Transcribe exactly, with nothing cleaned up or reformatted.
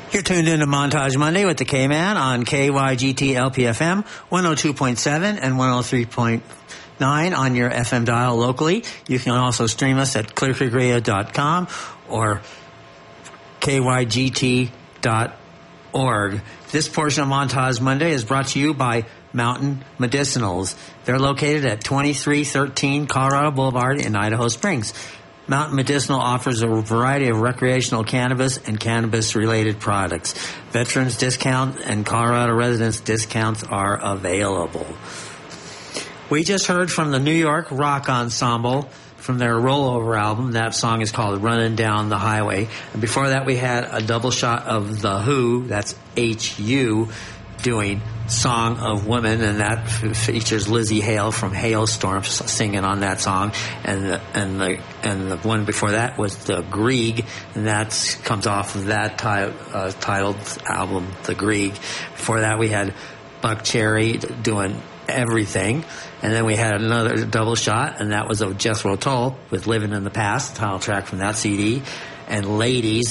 You're tuned into Montage Monday with the K-Man on K Y G T L P F M, one oh two point seven and one oh three point nine on your F M dial locally. You can also stream us at clear creek radio dot com or K Y G T dot org. This portion of Montage Monday is brought to you by Mountain Medicinals. They're located at twenty-three thirteen Colorado Boulevard in Idaho Springs. Mountain Medicinal offers a variety of recreational cannabis and cannabis-related products. Veterans discount and Colorado residents discounts are available. We just heard from the New York Rock Ensemble from their Rollover album. That song is called Running Down the Highway. And before that, we had a double shot of The Who, that's H U, doing Song of Women, and that f- features Lizzie Hale from Hailstorm singing on that song, and the, and the and the one before that was the Grieg, and that comes off of that ti- uh, titled album, The Grieg. Before that, we had Buck Cherry doing Everything, and then we had another double shot, and that was of Jethro Tull with Living in the Past, title track from that C D, and Ladies